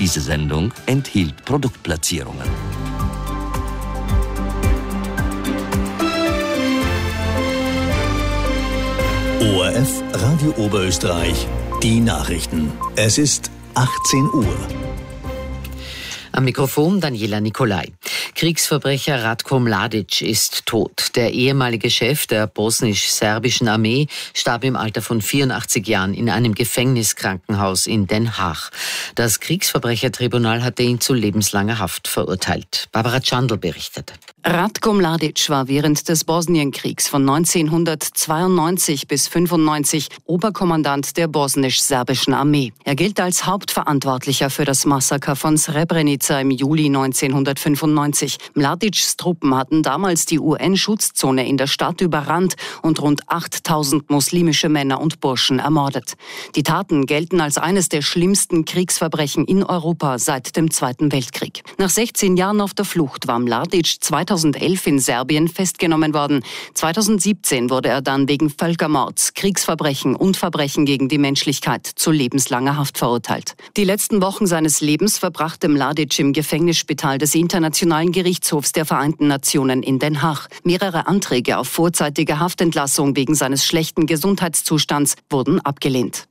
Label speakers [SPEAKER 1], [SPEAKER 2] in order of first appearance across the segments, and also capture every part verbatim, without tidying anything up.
[SPEAKER 1] Diese Sendung enthielt Produktplatzierungen.
[SPEAKER 2] O R F Radio Oberösterreich, die Nachrichten. Es ist achtzehn Uhr.
[SPEAKER 3] Am Mikrofon Daniela Nicolai. Kriegsverbrecher Ratko Mladic ist tot. Der ehemalige Chef der bosnisch-serbischen Armee starb im Alter von vierundachtzig Jahren in einem Gefängniskrankenhaus in Den Haag. Das Kriegsverbrechertribunal hatte ihn zu lebenslanger Haft verurteilt. Barbara Chandl berichtet.
[SPEAKER 4] Ratko Mladic war während des Bosnienkriegs von neunzehnhundertzweiundneunzig bis fünfundneunzig Oberkommandant der bosnisch-serbischen Armee. Er gilt als Hauptverantwortlicher für das Massaker von Srebrenica im Juli neunzehnhundertfünfundneunzig. Mladics Truppen hatten damals die U N-Schutzzone in der Stadt überrannt und rund achttausend muslimische Männer und Burschen ermordet. Die Taten gelten als eines der schlimmsten Kriegsverbrechen in Europa seit dem Zweiten Weltkrieg. Nach sechzehn Jahren auf der Flucht war Mladic zweitausendelf in Serbien festgenommen worden. zweitausendsiebzehn wurde er dann wegen Völkermords, Kriegsverbrechen und Verbrechen gegen die Menschlichkeit zu lebenslanger Haft verurteilt. Die letzten Wochen seines Lebens verbrachte Mladic im Gefängnisspital des Internationalen Gerichtshofs der Vereinten Nationen in Den Haag. Mehrere Anträge auf vorzeitige Haftentlassung wegen seines schlechten Gesundheitszustands wurden abgelehnt.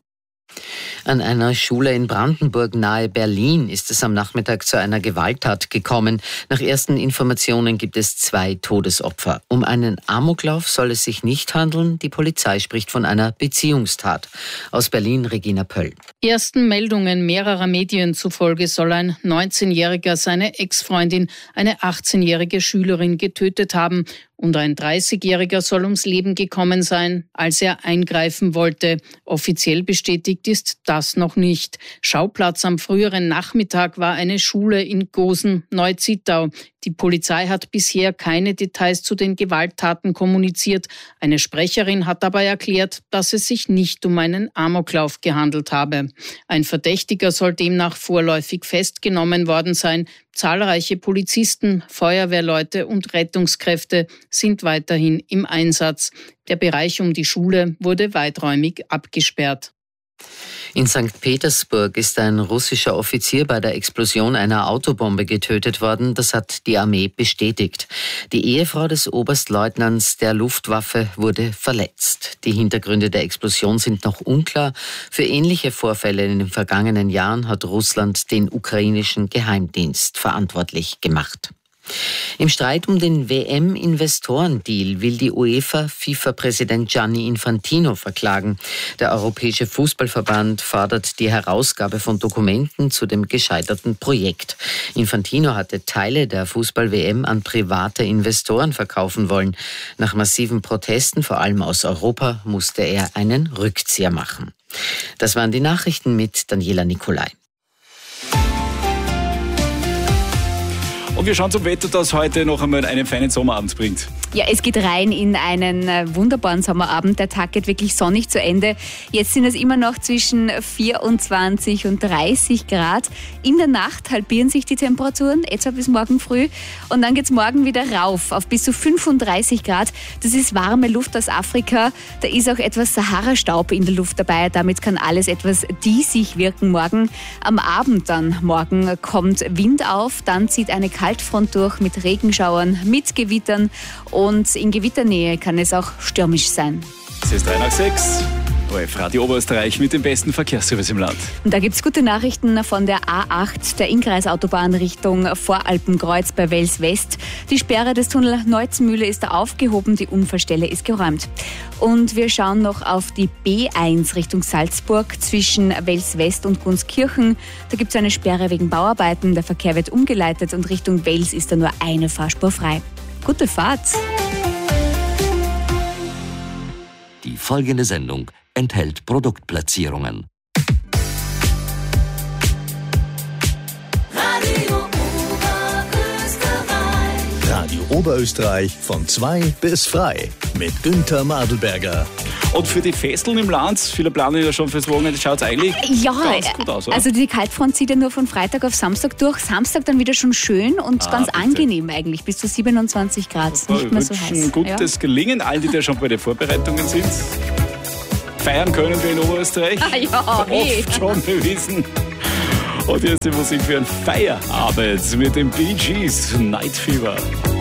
[SPEAKER 3] An einer Schule in Brandenburg nahe Berlin ist es am Nachmittag zu einer Gewalttat gekommen. Nach ersten Informationen gibt es zwei Todesopfer. Um einen Amoklauf soll es sich nicht handeln. Die Polizei spricht von einer Beziehungstat. Aus Berlin Regina Pöll.
[SPEAKER 5] Ersten Meldungen mehrerer Medien zufolge soll ein neunzehnjähriger seine Ex-Freundin, eine achtzehnjährige Schülerin, getötet haben. Und ein dreißigjähriger soll ums Leben gekommen sein, als er eingreifen wollte. Offiziell bestätigt ist das noch nicht. Schauplatz am früheren Nachmittag war eine Schule in Gosen, Neu-Zittau. Die Polizei hat bisher keine Details zu den Gewalttaten kommuniziert. Eine Sprecherin hat dabei erklärt, dass es sich nicht um einen Amoklauf gehandelt habe. Ein Verdächtiger soll demnach vorläufig festgenommen worden sein. Zahlreiche Polizisten, Feuerwehrleute und Rettungskräfte sind weiterhin im Einsatz. Der Bereich um die Schule wurde weiträumig abgesperrt.
[SPEAKER 3] In Sankt Petersburg ist ein russischer Offizier bei der Explosion einer Autobombe getötet worden. Das hat die Armee bestätigt. Die Ehefrau des Oberstleutnants der Luftwaffe wurde verletzt. Die Hintergründe der Explosion sind noch unklar. Für ähnliche Vorfälle in den vergangenen Jahren hat Russland den ukrainischen Geheimdienst verantwortlich gemacht. Im Streit um den W M-Investorendeal will die UEFA FIFA-Präsident Gianni Infantino verklagen. Der Europäische Fußballverband fordert die Herausgabe von Dokumenten zu dem gescheiterten Projekt. Infantino hatte Teile der Fußball-W M an private Investoren verkaufen wollen. Nach massiven Protesten, vor allem aus Europa, musste er einen Rückzieher machen. Das waren die Nachrichten mit Daniela Nicolai.
[SPEAKER 6] Und wir schauen zum Wetter, das heute noch einmal einen feinen Sommerabend bringt.
[SPEAKER 7] Ja, es geht rein in einen wunderbaren Sommerabend. Der Tag geht wirklich sonnig zu Ende. Jetzt sind es immer noch zwischen vierundzwanzig und dreißig Grad. In der Nacht halbieren sich die Temperaturen, etwa bis morgen früh. Und dann geht es morgen wieder rauf auf bis zu fünfunddreißig Grad. Das ist warme Luft aus Afrika. Da ist auch etwas Sahara-Staub in der Luft dabei. Damit kann alles etwas diesig wirken morgen. Am Abend dann morgen kommt Wind auf. Dann zieht eine Kaltfront durch mit Regenschauern, mit Gewittern. Und in Gewitternähe kann es auch stürmisch sein.
[SPEAKER 6] Es ist drei nach sechs. O R F Radio Oberösterreich mit dem besten Verkehrsservice im Land.
[SPEAKER 7] Und da gibt es gute Nachrichten von der A acht, der Innkreisautobahn Richtung Voralpenkreuz bei Wels West. Die Sperre des Tunnel Neutzmühle ist da aufgehoben, die Unfallstelle ist geräumt. Und wir schauen noch auf die B eins Richtung Salzburg zwischen Wels West und Gunskirchen. Da gibt es eine Sperre wegen Bauarbeiten, der Verkehr wird umgeleitet und Richtung Wels ist da nur eine Fahrspur frei. Gute Fahrt!
[SPEAKER 1] Die folgende Sendung enthält Produktplatzierungen.
[SPEAKER 2] Radio Oberösterreich. Radio Oberösterreich von zwei bis frei mit Günther Madelberger.
[SPEAKER 6] Und für die Festeln im Land, viele planen ja schon fürs Wochenende, schaut es eigentlich
[SPEAKER 7] ja,
[SPEAKER 6] ganz gut aus, oder?
[SPEAKER 7] Also die Kaltfront zieht ja nur von Freitag auf Samstag durch. Samstag dann wieder schon schön und ah, ganz bitte. angenehm eigentlich, bis zu siebenundzwanzig Grad,
[SPEAKER 6] ja,
[SPEAKER 7] nicht mehr so heiß.
[SPEAKER 6] Gutes ja. Gelingen, allen, die da schon bei den Vorbereitungen sind. Feiern können wir in Oberösterreich.
[SPEAKER 7] Ah, ja,
[SPEAKER 6] Oft schon bewiesen. Und hier ist die Musik für einen Feierabend mit den Bee Gees, Night Fever.